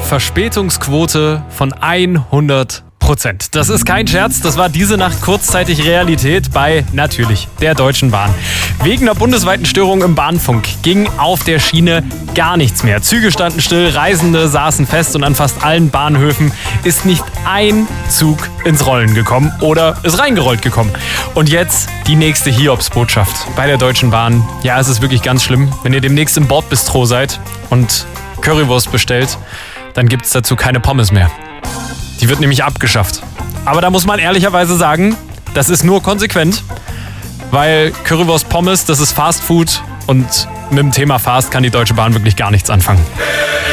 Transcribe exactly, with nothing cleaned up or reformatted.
Verspätungsquote von hundert Prozent. Das ist kein Scherz, das war diese Nacht kurzzeitig Realität bei, natürlich, der Deutschen Bahn. Wegen einer bundesweiten Störung im Bahnfunk ging auf der Schiene gar nichts mehr. Züge standen still, Reisende saßen fest und an fast allen Bahnhöfen ist nicht ein Zug ins Rollen gekommen oder ist reingerollt gekommen. Und jetzt die nächste Hiobsbotschaft bei der Deutschen Bahn. Ja, es ist wirklich ganz schlimm. Wenn ihr demnächst im Bordbistro seid und Currywurst bestellt, dann gibt es dazu keine Pommes mehr. Die wird nämlich abgeschafft. Aber da muss man ehrlicherweise sagen, das ist nur konsequent, weil Currywurst Pommes, das ist Fast Food und mit dem Thema Fast kann die Deutsche Bahn wirklich gar nichts anfangen.